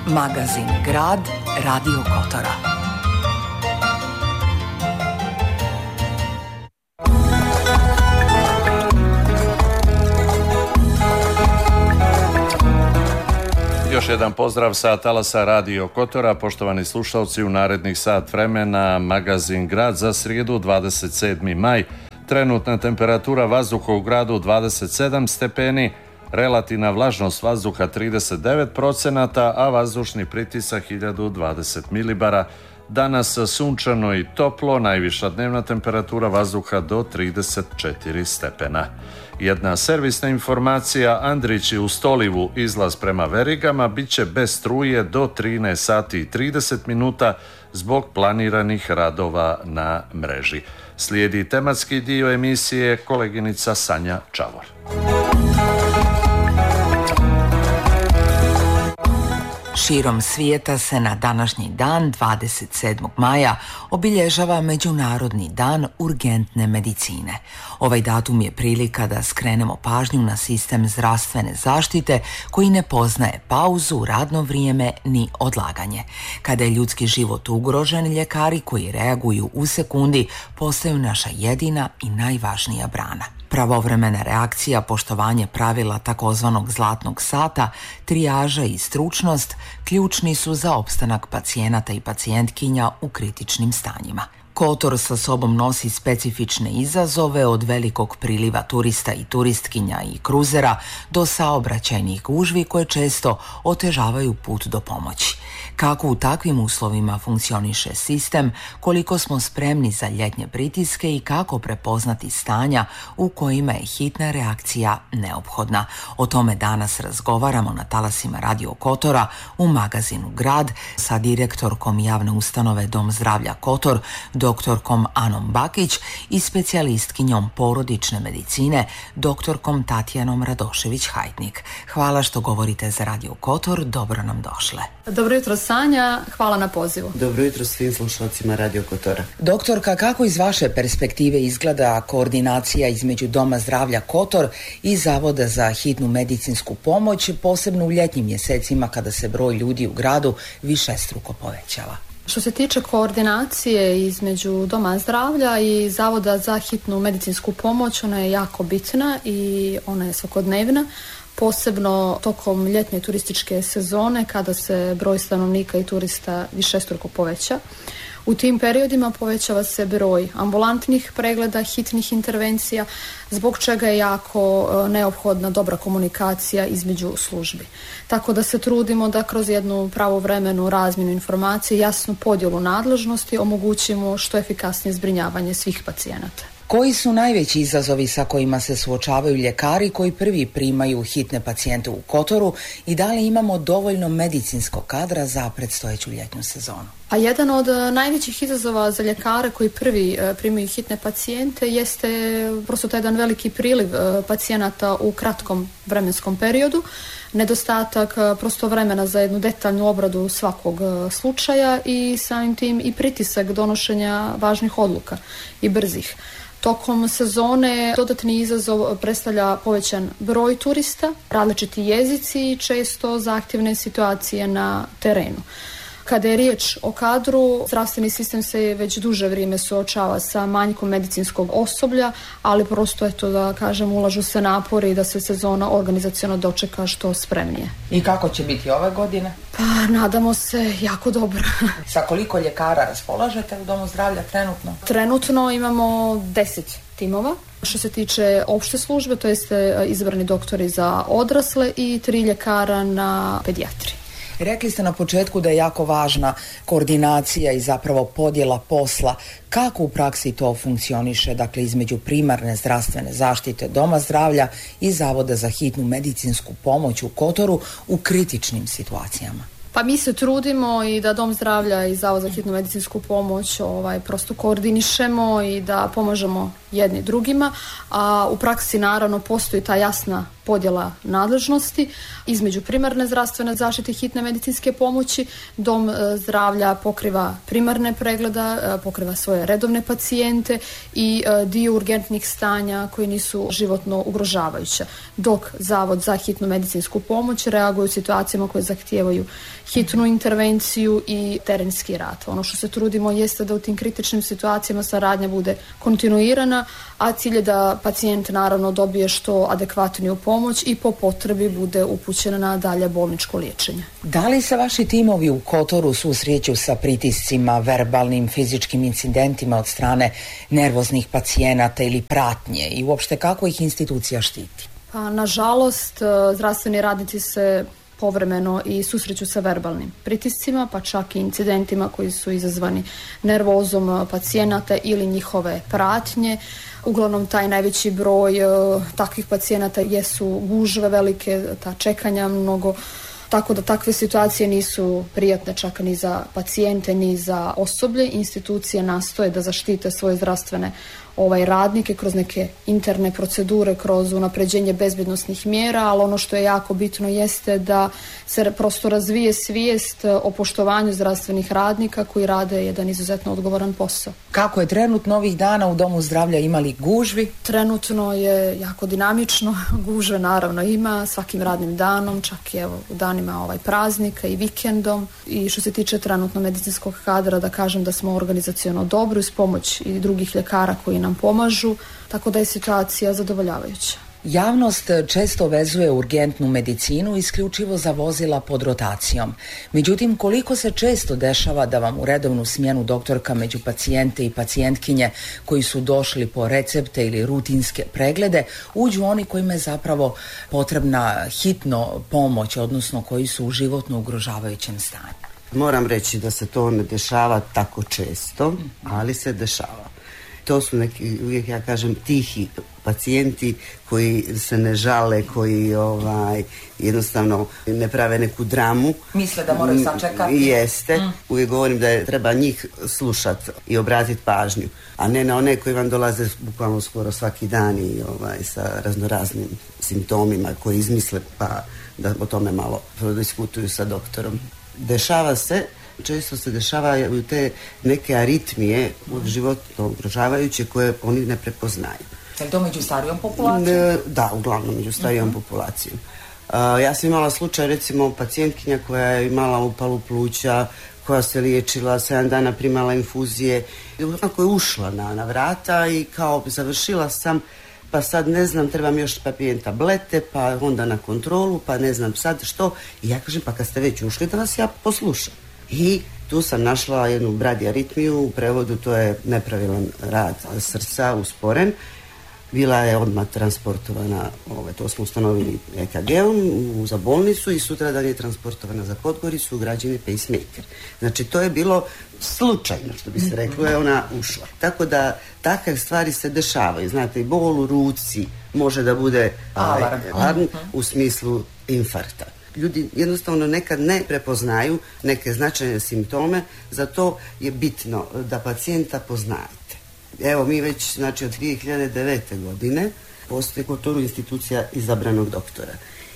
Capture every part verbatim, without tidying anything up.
Magazin Grad Radio Kotora. Još jedan pozdrav sa talasa Radio Kotora. Poštovani slušalci, u narednih sat vremena Magazin Grad za srijedu dvadeset sedmi maj. Trenutna temperatura vazduha u gradu dvadeset sedam stepeni, relativna vlažnost vazduha trideset devet procenata, a vazdušni pritisak hiljadu dvadeset milibara. Danas sunčano i toplo, najviša dnevna temperatura vazduha do trideset četiri stepena. Jedna servisna informacija, Andrići u Stolivu izlaz prema Verigama bit će bez struje do trinaest sati i trideset minuta zbog planiranih radova na mreži. Slijedi tematski dio emisije koleginica Sanja Čavor. Širom svijeta se na današnji dan, dvadeset sedmog maja, obilježava Međunarodni dan urgentne medicine. Ovaj datum je prilika da skrenemo pažnju na sistem zdravstvene zaštite koji ne poznaje pauzu, radno vrijeme ni odlaganje. Kada je ljudski život ugrožen, ljekari koji reaguju u sekundi postaju naša jedina i najvažnija brana. Pravovremena reakcija, poštovanje pravila takozvanog zlatnog sata, trijaža i stručnost ključni su za opstanak pacijenata i pacijentkinja u kritičnim stanjima. Kotor sa sobom nosi specifične izazove od velikog priliva turista i turistkinja i kruzera do saobraćajnih gužvi koje često otežavaju put do pomoći. Kako u takvim uslovima funkcioniše sistem, koliko smo spremni za ljetnje pritiske i kako prepoznati stanja u kojima je hitna reakcija neophodna. O tome danas razgovaramo na talasima Radio Kotora u magazinu Grad sa direktorkom javne ustanove Dom zdravlja Kotor, doktorkom Anom Bakić i specijalistkinjom porodične medicine, doktorkom Tatjanom Radošević-Hajtnik. Hvala što govorite za Radio Kotor, dobro nam došle. Dobro jutro Sanja, hvala na pozivu. Dobro jutro svim slušalcima Radio Kotora. Doktorka, kako iz vaše perspektive izgleda koordinacija između Doma zdravlja Kotor i Zavoda za hitnu medicinsku pomoć, posebno u ljetnim mjesecima kada se broj ljudi u gradu višestruko povećava? Što se tiče koordinacije između Doma zdravlja i Zavoda za hitnu medicinsku pomoć, ona je jako bitna i ona je svakodnevna, posebno tokom ljetne turističke sezone kada se broj stanovnika i turista višestruko poveća. U tim periodima povećava se broj ambulantnih pregleda, hitnih intervencija, zbog čega je jako neophodna dobra komunikacija između službi. Tako da se trudimo da kroz jednu pravovremenu razmjenu informacije, jasnu podjelu nadležnosti omogućimo što efikasnije zbrinjavanje svih pacijenata. Koji su najveći izazovi sa kojima se suočavaju ljekari koji prvi primaju hitne pacijente u Kotoru i da li imamo dovoljno medicinskog kadra za predstojeću ljetnu sezonu? A jedan od najvećih izazova za ljekare koji prvi primaju hitne pacijente jeste prosto taj jedan veliki priliv pacijenata u kratkom vremenskom periodu, nedostatak prosto vremena za jednu detaljnu obradu svakog slučaja i samim tim i pritisak donošenja važnih odluka i brzih. Tokom sezone dodatni izazov predstavlja povećan broj turista, različiti jezici i često zahtjevne situacije na terenu. Kada je riječ o kadru, zdravstveni sistem se već duže vrijeme suočava sa manjkom medicinskog osoblja, ali prosto eto da kažem ulažu se napori da se sezona organizaciono dočeka što spremnije. I kako će biti ove godine? Pa nadamo se jako dobro. Sa koliko ljekara raspolažete u Domu zdravlja trenutno? Trenutno imamo deset timova. Što se tiče opšte službe, to jeste izabrani doktori za odrasle i tri ljekara na pedijatriji. Rekli ste na početku da je jako važna koordinacija i zapravo podjela posla. Kako u praksi to funkcioniše, dakle između primarne zdravstvene zaštite Doma zdravlja i Zavoda za hitnu medicinsku pomoć u Kotoru u kritičnim situacijama? Pa mi se trudimo i da Dom zdravlja i Zavod za hitnu medicinsku pomoć ovaj, prosto koordinišemo i da pomažemo jedni drugima, a u praksi naravno postoji ta jasna podjela nadležnosti između primarne zdravstvene zaštite i hitne medicinske pomoći. Dom zdravlja pokriva primarne pregleda, pokriva svoje redovne pacijente i dio urgentnih stanja koji nisu životno ugrožavajuća, dok Zavod za hitnu medicinsku pomoć reaguje u situacijama koje zahtijevaju hitnu intervenciju i terenski rad. Ono što se trudimo jeste da u tim kritičnim situacijama saradnja bude kontinuirana, a cilj je da pacijent naravno dobije što adekvatniju pomoć i po potrebi bude upućen na dalje bolničko liječenje. Da li se vaši timovi u Kotoru susreću sa pritiscima, verbalnim, fizičkim incidentima od strane nervoznih pacijenata ili pratnje i uopšte kako ih institucija štiti? Pa, nažalost, zdravstveni radnici se povremeno i susreću sa verbalnim pritiscima, pa čak i incidentima koji su izazvani nervozom pacijenata ili njihove pratnje. Uglavnom taj najveći broj uh, takvih pacijenata jesu gužve velike, ta čekanja mnogo, tako da takve situacije nisu prijatne čak ni za pacijente ni za osoblje. Institucije nastoje da zaštite svoje zdravstvene ovaj radnike kroz neke interne procedure, kroz unapređenje bezbjednosnih mjera, ali ono što je jako bitno jeste da se prosto razvije svijest o poštovanju zdravstvenih radnika koji rade jedan izuzetno odgovoran posao. Kako je trenutno ovih dana u Domu zdravlja, imali gužvi? Trenutno je jako dinamično, gužve naravno ima svakim radnim danom, čak i evo u danima ovaj praznika i vikendom. I što se tiče trenutno medicinskog kadra, da kažem da smo organizaciono dobri uz pomoć i drugih ljekara koji nam pomažu, tako da je situacija zadovoljavajuća. Javnost često vezuje urgentnu medicinu isključivo za vozila pod rotacijom. Međutim, koliko se često dešava da vam u redovnu smjenu doktorka među pacijente i pacijentkinje koji su došli po recepte ili rutinske preglede uđu oni kojima je zapravo potrebna hitno pomoć, odnosno koji su u životno ugrožavajućem stanju? Moram reći da se to ne dešava tako često, ali se dešava. To su neki, uvijek ja kažem, tihi pacijenti koji se ne žale, koji ovaj, jednostavno ne prave neku dramu. Misle da moraju sačekati. Jeste. Mm. Uvijek govorim da je treba njih slušati i obratiti pažnju, a ne na one koji vam dolaze bukvalno skoro svaki dan i ovaj, sa raznoraznim simptomima koji izmisle, pa da o tome malo diskutuju sa doktorom. Dešava se, često se dešavaju te neke aritmije životno ugrožavajuće koje oni ne prepoznaju. Je to među starijom populacijom? Da, uglavnom među starijom uh-huh. populacijom. Uh, ja sam imala slučaj, recimo, pacijentkinja koja je imala upalu pluća, koja se liječila, sedam dana primala infuzije, onako je ušla na, na vrata i kao završila sam, pa sad ne znam, trebam još papijen tablete, pa onda na kontrolu, pa ne znam sad što. I ja kažem, pa kad ste već ušli da vas ja poslušam. I tu sam našla jednu bradiaritmiju, u prevodu to je nepravilan rad srca, usporen. Bila je odmah transportovana, ove, to smo ustanovili E K G-om za bolnicu i sutradan je transportovana za Podgoricu, ugrađen pacemaker. Znači to je bilo slučajno, što bi se reklo, je ona ušla. Tako da takve stvari se dešavaju. Znate, i bol u ruci može da bude alarm, alarm u smislu infarkta. Ljudi jednostavno nekad ne prepoznaju neke značajne simptome, zato je bitno da pacijenta poznajete. Evo, mi već, znači, od dvije hiljade devete. godine postoji u Kotoru institucija izabranog doktora.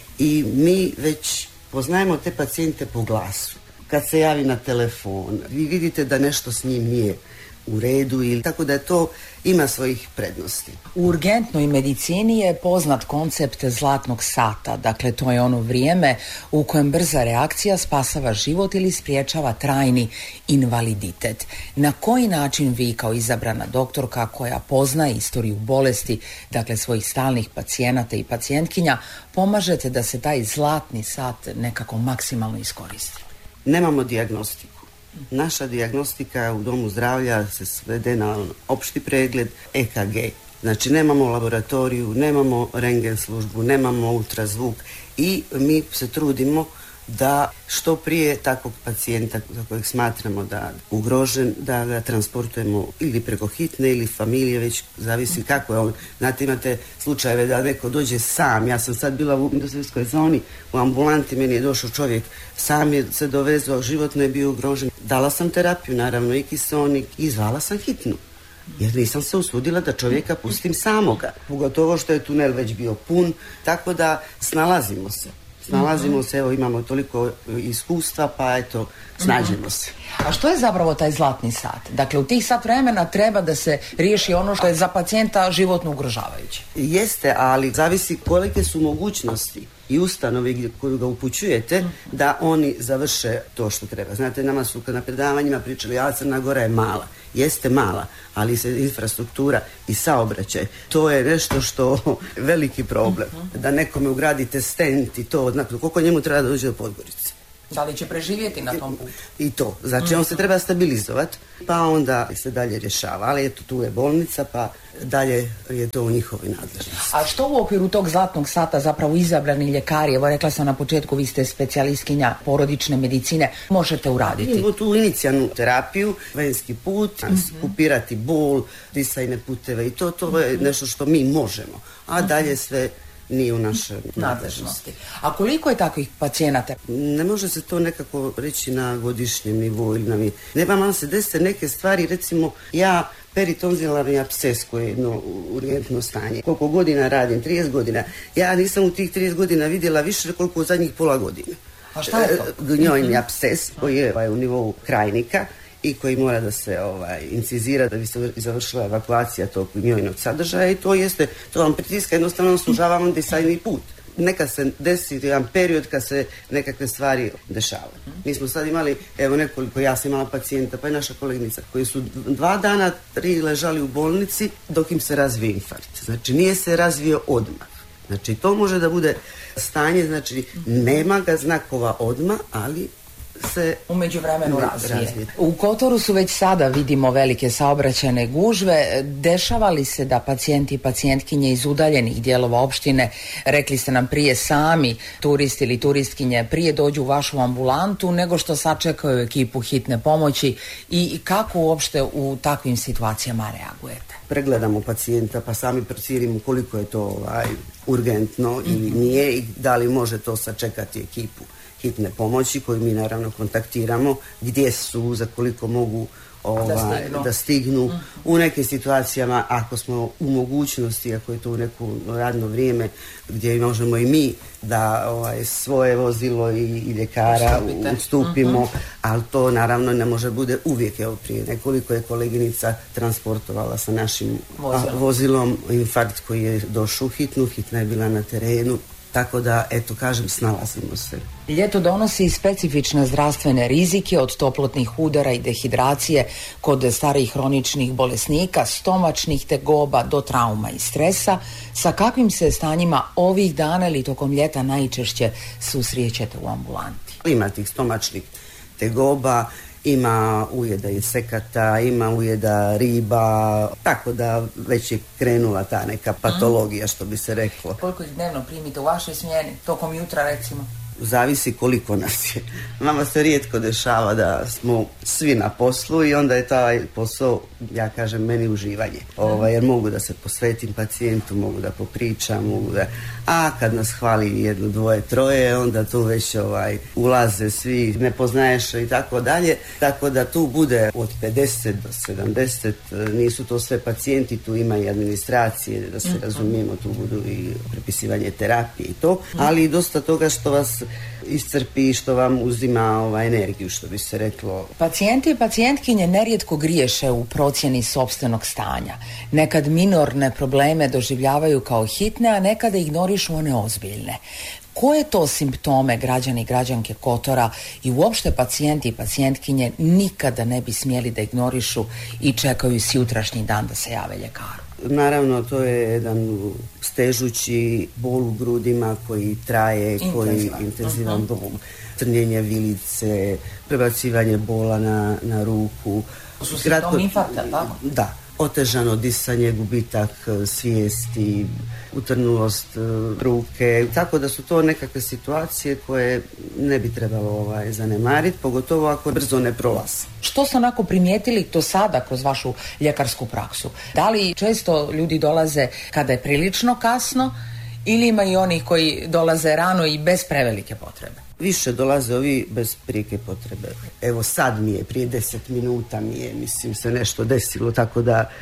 I mi već poznajemo te pacijente po glasu. Kad se javi na telefon, vi vidite da nešto s njim nije u redu, ili tako da to ima svojih prednosti. U urgentnoj medicini je poznat koncept zlatnog sata, dakle to je ono vrijeme u kojem brza reakcija spasava život ili spriječava trajni invaliditet. Na koji način vi kao izabrana doktorka koja poznaje istoriju bolesti, dakle svojih stalnih pacijenata i pacijentkinja, pomažete da se taj zlatni sat nekako maksimalno iskoristi? Nemamo dijagnostiku. Naša dijagnostika u domu zdravlja se svede na opšti pregled E K G. Znači nemamo laboratoriju, nemamo rentgen službu, nemamo ultrazvuk i mi se trudimo da što prije takvog pacijenta za kojeg smatramo da je ugrožen, da ga transportujemo ili preko hitne ili familije, već zavisi kako je on. Znate, imate slučajeve da neko dođe sam. Ja sam sad bila u industrijskoj zoni, u ambulanti, meni je došao čovjek, sam je se dovezao, životno je bio ugrožen. Dala sam terapiju, naravno i kiseonik, i zvala sam hitnu. jer nisam se usudila da čovjeka pustim samoga. Pogotovo što je tunel već bio pun, tako da snalazimo se. Snalazimo se, evo imamo toliko iskustva, pa eto, snađemo se. A što je zapravo taj zlatni sat? Dakle, u tih sat vremena treba da se riješi ono što je za pacijenta životno ugrožavajuće. Jeste, ali zavisi kolike su mogućnosti i ustanovi koju ga upućujete da oni završe to što treba. Znate, nama su na predavanjima pričali, a Crna Gora je mala. Jeste mala, ali se infrastruktura i saobraćaj, to je nešto što veliki problem. Da nekome ugradite stent i to, znači, koliko njemu treba da dođe do Podgorice. Da li će preživjeti na tom putu? I to. Znači, on se treba stabilizovati, pa onda se dalje rješava. Ali eto, tu je bolnica, pa dalje je to u njihovoj nadležnosti. A što u okviru tog zlatnog sata zapravo izabrani ljekari, evo rekla sam na početku, vi ste specijalistkinja porodične medicine, možete uraditi? Imamo tu inicijalnu terapiju, venski put, kupirati bol, disajne puteve i to, to je nešto što mi možemo. A dalje sve nije u našoj nadležnosti. A koliko je takvih pacijenata? Ne može se to nekako reći na godišnjem nivou ili na mi. Nema man se desiti neke stvari, recimo ja peritonzilarni apses koji je jedno urgentno stanje. Koliko godina radim? trideset godina. Ja nisam u tih trideset godina vidjela više koliko u zadnjih pola godine. A šta je to? Gnjojni apses koji je ovaj, u nivou krajnika i koji mora da se ovaj, incizira da bi se završila evakuacija tog gnjojnog sadržaja i to jeste, to vam pritiska, jednostavno sužava vam disajni put. Neka se desi jedan period kad se nekakve stvari dešavaju. Mi smo sad imali, evo nekoliko, ja sam imala pacijenta, pa i naša kolegnica, koji su dva dana, tri ležali u bolnici dok im se razvije infarkt. Znači nije se razvio odmah. Znači to može da bude stanje, znači nema ga znakova odmah, ali se u međuvremenu razvije. U Kotoru su već sada, vidimo, velike saobraćajne gužve. Dešava li se da pacijenti i pacijentkinje iz udaljenih dijelova opštine, rekli ste nam prije, sami turisti ili turistkinje prije dođu u vašu ambulantu nego što sačekaju ekipu hitne pomoći i kako uopšte u takvim situacijama reagujete? Pregledamo pacijenta pa sami procijenimo koliko je to ovaj, urgentno ili nije i da li može to sačekati ekipu hitne pomoći koju mi naravno kontaktiramo, gdje su, za koliko mogu ovaj, da stignu. Da stignu. Mm. U nekim situacijama, ako smo u mogućnosti, ako je to u neko radno vrijeme gdje možemo i mi da ovaj, svoje vozilo i, i ljekara ustupimo, mm-hmm. ali to naravno ne može bude uvijek. Evo prije nekoliko je koleginica transportovala sa našim vozilom, a, vozilom infarkt koji je došao u hitnu, hitna je bila na terenu. Tako da, eto, kažem, snalazimo se. Ljeto donosi i specifične zdravstvene rizike od toplotnih udara i dehidracije kod starijih hroničnih bolesnika, stomačnih tegoba do trauma i stresa. Sa kakvim se stanjima ovih dana ili tokom ljeta najčešće susrećete u ambulanti? Ima tih stomačnih tegoba, ima ujeda insekata, ima ujeda riba, tako da već je krenula ta neka patologija, što bi se reklo. Koliko ih dnevno primite u vašoj smjeni, tokom jutra recimo? Zavisi koliko nas je. Nama se rijetko dešava da smo svi na poslu i onda je taj posao, ja kažem, meni uživanje. Ovaj, jer mogu da se posvetim pacijentu, mogu da popričam, mogu da... A kad nas hvali jedno, dvoje, troje, onda tu već ovaj, ulaze svi, ne poznaješ i tako dalje. Tako da tu bude od pedeset do sedamdeset, nisu to sve pacijenti, tu ima i administracije, da se razumijemo, tu budu i prepisivanje terapije i to, ali i dosta toga što vas iscrpi, što vam uzima ovaj, energiju, što bi se reklo. Pacijenti i pacijentkinje nerijetko griješe u procjeni sopstvenog stanja. Nekad minorne probleme doživljavaju kao hitne, a nekada ignorišu one ozbiljne. Koje to simptome građani i građanke Kotora i uopšte pacijenti i pacijentkinje nikada ne bi smjeli da ignorišu i čekaju sjutrašnji dan da se jave ljekaru? Naravno, to je jedan stežući bol u grudima koji traje, intenzivan. koji intenzivan uh-huh. bol, trnjenje vilice, prebacivanje bola na, na ruku. To su simptomi infarkta, tako? Da. Otežano disanje, gubitak svijesti, utrnulost ruke, tako da su to nekakve situacije koje ne bi trebalo ovaj, zanemariti, pogotovo ako brzo ne prolaze. Što ste onako primijetili do sada kroz vašu ljekarsku praksu? Da li često ljudi dolaze kada je prilično kasno ili ima i onih koji dolaze rano i bez prevelike potrebe? Više dolaze ovi bez prijeke potrebe. Evo sad mi je, prije deset minuta mi je, mislim, se nešto desilo, tako da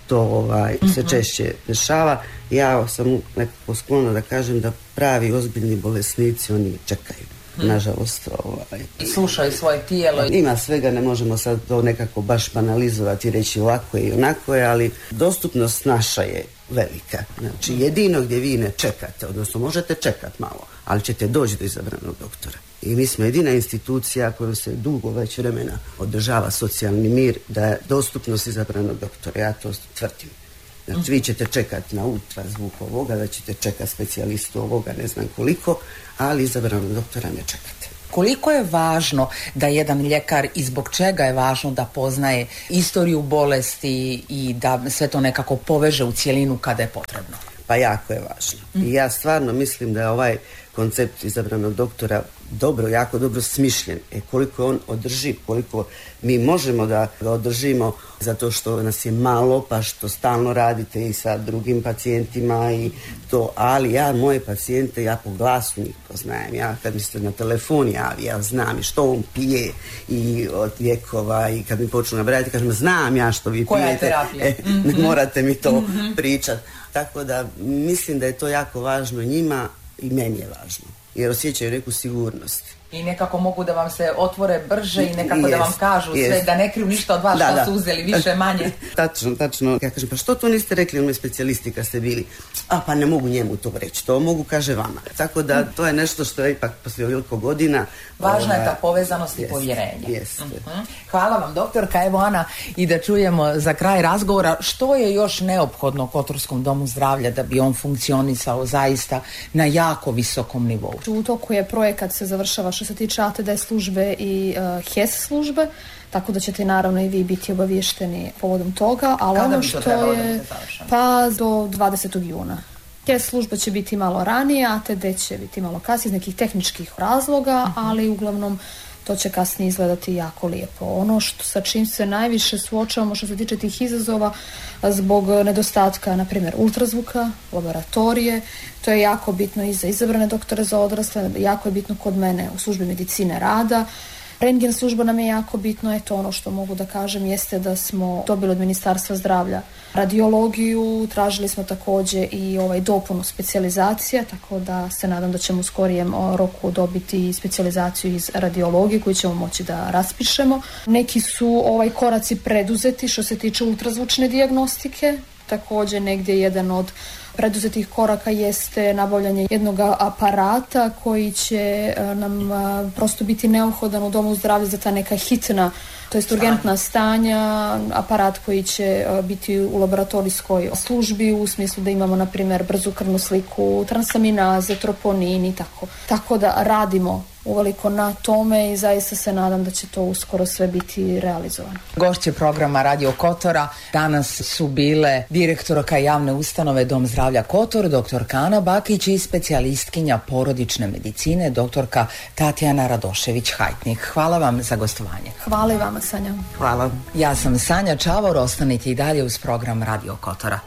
to ovaj, mm-hmm. se češće dešava. Ja sam nekako sklona da kažem da pravi ozbiljni bolesnici oni čekaju. Nažalost, ovaj, slušaju svoje tijelo. Ima svega, ne možemo sad to nekako baš banalizovati i reći ovako i onako je, ali dostupnost naša je velika. Znači, jedino gdje vi ne čekate, odnosno možete čekati malo, ali ćete doći do izabranog doktora. I mi smo jedina institucija koja se dugo već vremena održava socijalni mir, da je dostupnost izabranog doktora. Ja to tvrdim. Znači, vi ćete čekati na ultrazvuk ovoga, da ćete čekati specijalistu ovoga, ne znam koliko, ali izabranog doktora ne čekate. Koliko je važno da jedan ljekar i zbog čega je važno da poznaje istoriju bolesti i da sve to nekako poveže u cjelinu kada je potrebno? Pa jako je važno. I ja stvarno mislim da je ovaj koncept izabranog doktora dobro, jako dobro smišljen. E koliko je on održiv, koliko mi možemo da ga održimo zato što nas je malo, pa što stalno radite i sa drugim pacijentima i to, ali ja moje pacijente, ja po glasu njih poznajem. Ja kad mi se na telefon javi, ja znam i što on pije i od lijekova i kad mi počnu nabrajati, kažem znam ja što vi koja pijete. Koja je terapija? E, ne morate mi to mm-hmm. pričati. Tako da mislim da je to jako važno njima i meni je važno, jer osjećaju neku sigurnost. I nekako mogu da vam se otvore brže i nekako jest, da vam kažu sve, jest. Da ne kriju ništa od vas, da, što da. su uzeli više, manje. Tačno, tačno. Ja kažem, pa što to niste rekli onome specijalisti kad ste bili? A pa ne mogu njemu to reći, to mogu, kaže vama. Tako da to je nešto što je ipak poslije veliko godina. Važna ova, je ta povezanost jest, i povjerenje. Jest. Uh-huh. Hvala vam, doktorka. Evo, Ana, i da čujemo za kraj razgovora što je još neophodno Kotorskom domu zdravlja da bi on funkcionisao zaista na jako visokom nivou. U toku je projekat, se završava što se tiče A T D službe i uh, H E S službe, tako da ćete naravno i vi biti obavješteni povodom toga, ali kada ono bi to što je pa do dvadesetog juna. H E S služba će biti malo ranije, A T D će biti malo kasnije iz nekih tehničkih razloga, uh-huh. ali uglavnom to će kasnije izgledati jako lijepo. Ono što sa čim se najviše suočavamo što se tiče tih izazova zbog nedostatka, na primjer, ultrazvuka, laboratorije, to je jako bitno i za izabrane doktore za odrasle, jako je bitno kod mene u službi medicine rada. Rentgen služba nam je jako bitno, eto ono što mogu da kažem jeste da smo dobili od Ministarstva zdravlja radiologiju, tražili smo također i ovaj dopunu specijalizacija, tako da se nadam da ćemo u skorijem roku dobiti specijalizaciju iz radiologije koju ćemo moći da raspišemo. Neki su ovaj koraci preduzeti što se tiče ultrazvučne dijagnostike, također negdje jedan od preduzetih koraka jeste nabavljanje jednog aparata koji će nam prosto biti neophodan u domu zdravlja za ta neka hitna, to jest urgentna stanja, aparat koji će biti u laboratorijskoj službi u smislu da imamo na primjer brzu krvnu sliku, transaminaze, troponin i tako. Tako da radimo uveliko na tome i zaista se nadam da će to uskoro sve biti realizovano. Gošće programa Radio Kotora danas su bile direktorka javne ustanove Dom zdravlja Kotor, doktorka Ana Bakić i specijalistkinja porodične medicine, doktorka Tatjana Radošević-Hajtnik. Hvala vam za gostovanje. Hvala i vama, Sanja. Hvala. Ja sam Sanja Čavor, ostanite i dalje uz program Radio Kotora.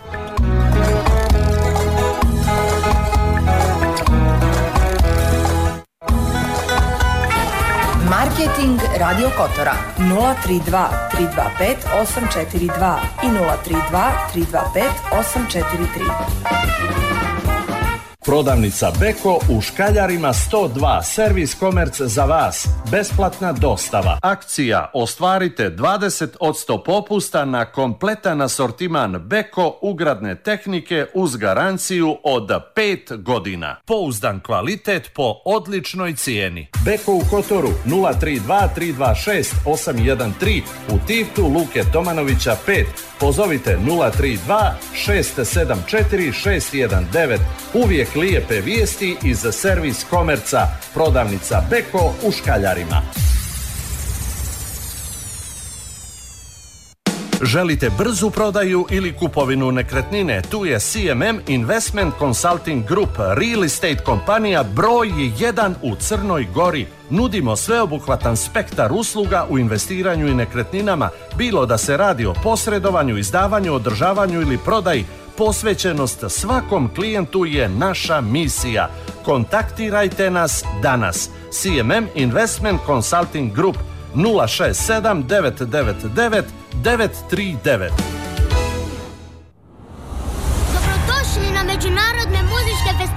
Marketing Radio Kotora nula tri dva tri dva pet osam četiri dva i nula tri dva tri dva pet osam četiri tri. Prodavnica Beko u Škaljarima sto dva, servis komerc za vas, besplatna dostava. Akcija, ostvarite dvadeset posto popusta na kompletan asortiman Beko ugradne tehnike uz garanciju od pet godina. Pouzdan kvalitet po odličnoj cijeni. Beko u Kotoru nula tri dva tri dva šest osam jedan tri, u Tivtu Luke Tomanovića pet. Pozovite nula tri dva šest sedam četiri šest jedan devet. Uvijek lijepe vijesti iz servis komerca. Prodavnica Beko u Škaljarima. Želite brzu prodaju ili kupovinu nekretnine? Tu je C M M Investment Consulting Group, real estate kompanija broj jedan u Crnoj Gori. Nudimo sveobuhvatan spektar usluga u investiranju i nekretninama, bilo da se radi o posredovanju, izdavanju, održavanju ili prodaji. Posvećenost svakom klijentu je naša misija. Kontaktirajte nas danas. C M M Investment Consulting Group nula šest sedam devet devet devet devet tri devet.